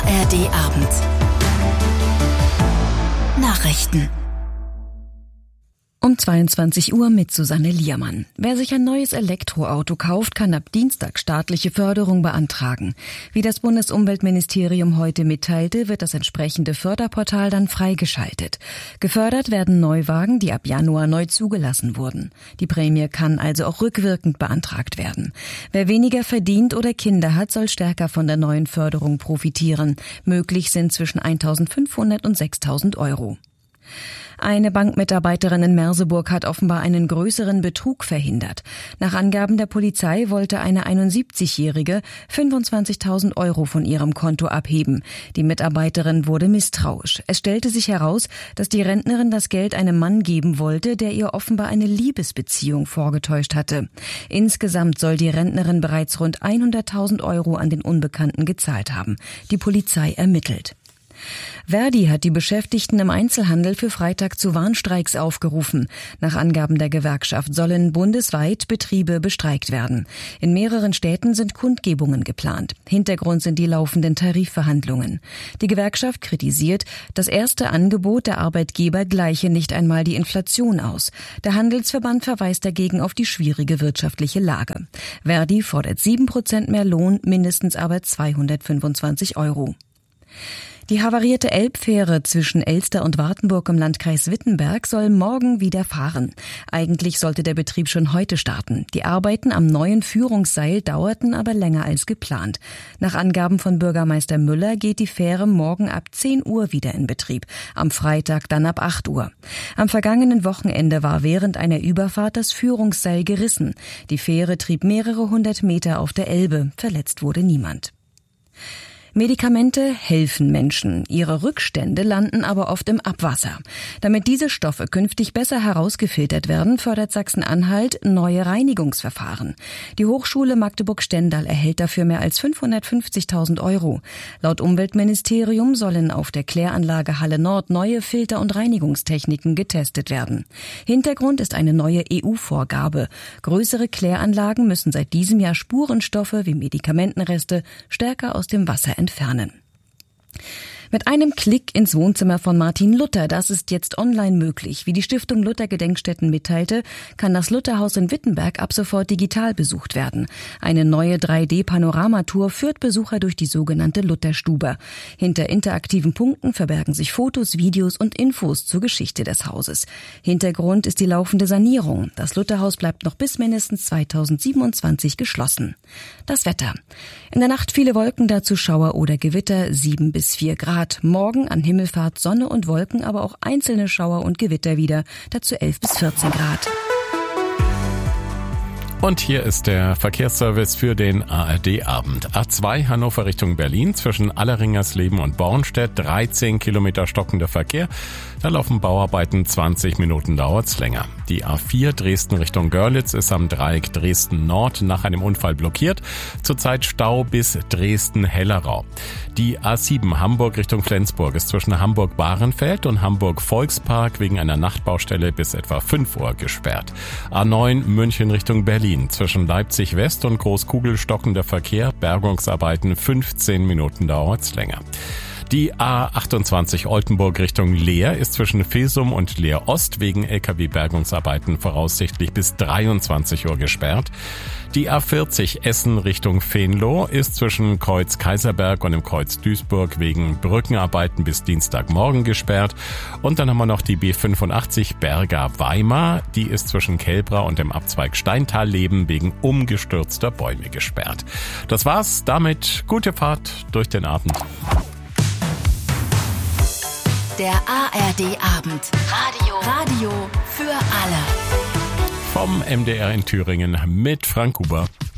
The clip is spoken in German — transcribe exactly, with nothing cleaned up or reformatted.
R D Abend. Nachrichten. Um zweiundzwanzig Uhr mit Susanne Liermann. Wer sich ein neues Elektroauto kauft, kann ab Dienstag staatliche Förderung beantragen. Wie das Bundesumweltministerium heute mitteilte, wird das entsprechende Förderportal dann freigeschaltet. Gefördert werden Neuwagen, die ab Januar neu zugelassen wurden. Die Prämie kann also auch rückwirkend beantragt werden. Wer weniger verdient oder Kinder hat, soll stärker von der neuen Förderung profitieren. Möglich sind zwischen eintausendfünfhundert und sechstausend Euro. Eine Bankmitarbeiterin in Merseburg hat offenbar einen größeren Betrug verhindert. Nach Angaben der Polizei wollte eine einundsiebzigjährige fünfundzwanzigtausend Euro von ihrem Konto abheben. Die Mitarbeiterin wurde misstrauisch. Es stellte sich heraus, dass die Rentnerin das Geld einem Mann geben wollte, der ihr offenbar eine Liebesbeziehung vorgetäuscht hatte. Insgesamt soll die Rentnerin bereits rund hunderttausend Euro an den Unbekannten gezahlt haben. Die Polizei ermittelt. Verdi hat die Beschäftigten im Einzelhandel für Freitag zu Warnstreiks aufgerufen. Nach Angaben der Gewerkschaft sollen bundesweit Betriebe bestreikt werden. In mehreren Städten sind Kundgebungen geplant. Hintergrund sind die laufenden Tarifverhandlungen. Die Gewerkschaft kritisiert, das erste Angebot der Arbeitgeber gleiche nicht einmal die Inflation aus. Der Handelsverband verweist dagegen auf die schwierige wirtschaftliche Lage. Verdi fordert sieben Prozent mehr Lohn, mindestens aber zweihundertfünfundzwanzig Euro. Die havarierte Elbfähre zwischen Elster und Wartenburg im Landkreis Wittenberg soll morgen wieder fahren. Eigentlich sollte der Betrieb schon heute starten. Die Arbeiten am neuen Führungsseil dauerten aber länger als geplant. Nach Angaben von Bürgermeister Müller geht die Fähre morgen ab zehn Uhr wieder in Betrieb, am Freitag dann ab acht Uhr. Am vergangenen Wochenende war während einer Überfahrt das Führungsseil gerissen. Die Fähre trieb mehrere hundert Meter auf der Elbe. Verletzt wurde niemand. Medikamente helfen Menschen, ihre Rückstände landen aber oft im Abwasser. Damit diese Stoffe künftig besser herausgefiltert werden, fördert Sachsen-Anhalt neue Reinigungsverfahren. Die Hochschule Magdeburg-Stendal erhält dafür mehr als fünfhundertfünfzigtausend Euro. Laut Umweltministerium sollen auf der Kläranlage Halle Nord neue Filter- und Reinigungstechniken getestet werden. Hintergrund ist eine neue E U-Vorgabe. Größere Kläranlagen müssen seit diesem Jahr Spurenstoffe wie Medikamentenreste stärker aus dem Wasser entfernen. Mit einem Klick ins Wohnzimmer von Martin Luther, das ist jetzt online möglich. Wie die Stiftung Luther Gedenkstätten mitteilte, kann das Lutherhaus in Wittenberg ab sofort digital besucht werden. Eine neue drei D Panoramatour führt Besucher durch die sogenannte Lutherstube. Hinter interaktiven Punkten verbergen sich Fotos, Videos und Infos zur Geschichte des Hauses. Hintergrund ist die laufende Sanierung. Das Lutherhaus bleibt noch bis mindestens zweitausendsiebenundzwanzig geschlossen. Das Wetter. In der Nacht viele Wolken, dazu Schauer oder Gewitter, sieben bis vier Grad. Morgen an Himmelfahrt Sonne und Wolken, aber auch einzelne Schauer und Gewitter wieder, dazu elf bis vierzehn Grad. Und hier ist der Verkehrsservice für den A R D-Abend. A zwei Hannover Richtung Berlin zwischen Alleringersleben und Bornstedt, dreizehn Kilometer stockender Verkehr. Da laufen Bauarbeiten, zwanzig Minuten dauert's länger. Die A vier Dresden Richtung Görlitz ist am Dreieck Dresden Nord nach einem Unfall blockiert. Zurzeit Stau bis Dresden-Hellerau. Die A sieben Hamburg Richtung Flensburg ist zwischen Hamburg-Bahrenfeld und Hamburg-Volkspark wegen einer Nachtbaustelle bis etwa fünf Uhr gesperrt. A neun München Richtung Berlin. Zwischen Leipzig West und Großkugel stockender Verkehr, Bergungsarbeiten, fünfzehn Minuten dauert's länger. Die A achtundzwanzig Oldenburg Richtung Leer ist zwischen Filsum und Leer Ost wegen L K W-Bergungsarbeiten voraussichtlich bis dreiundzwanzig Uhr gesperrt. Die A vierzig Essen Richtung Venlo ist zwischen Kreuz Kaiserberg und dem Kreuz Duisburg wegen Brückenarbeiten bis Dienstagmorgen gesperrt. Und dann haben wir noch die B fünfundachtzig Berga-Weimar. Die ist zwischen Kelbra und dem Abzweig Steintal-Leben wegen umgestürzter Bäume gesperrt. Das war's. Damit gute Fahrt durch den Abend. Der A R D-Abend. Radio. Radio für alle. Vom M D R in Thüringen mit Frank Huber.